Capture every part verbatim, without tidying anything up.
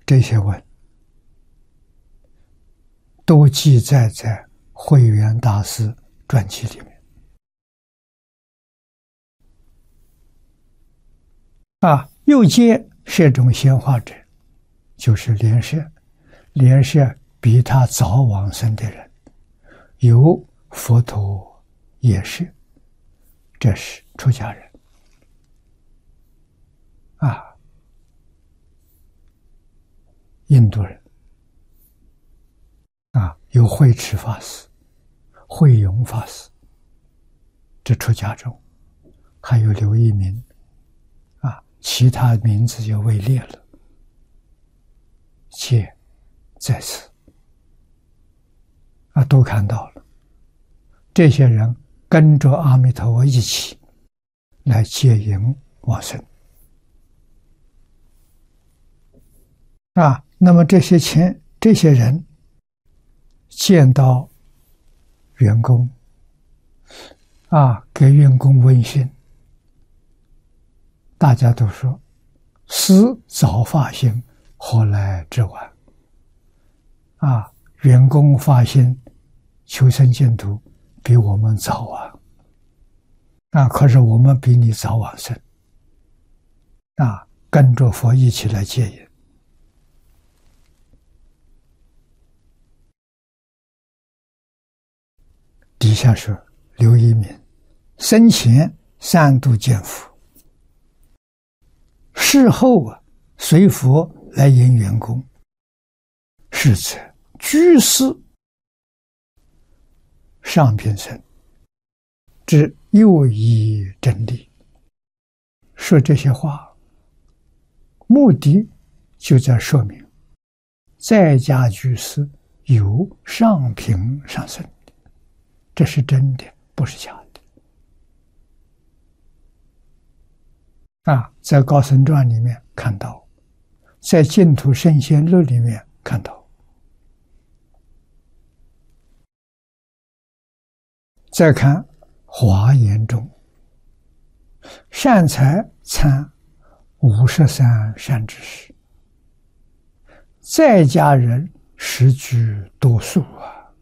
这些文都记载在慧远大师传记里面。啊，又接摄种显化者，就是莲社。莲社比他早往生的人，有佛陀也是，这是出家人。啊，印度人。啊，有慧持法师、慧永法师，这出家中，还有刘一民。啊，其他名字就未列了，皆在此。啊，都看到了，这些人跟着阿弥陀佛一起来接引往生。啊，那么这些钱，这些人见到员工，啊，给员工问讯。大家都说：“思早发心，何来之晚？”啊，员工发心求生净土比我们早啊！啊，可是我们比你早往生。啊，跟着佛一起来接引。底下说刘一民生前三度见佛。事后啊，随佛来引员工，是则居士上品僧之又一真理。说这些话，目的就在说明，在家居士有上品上僧，这是真的，不是假的。啊，在《高僧传》里面看到，在《净土圣贤录》里面看到，再看《华严》中，善财参五十三善知识，在家人十居多数啊，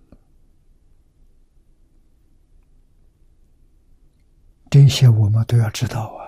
这些我们都要知道啊。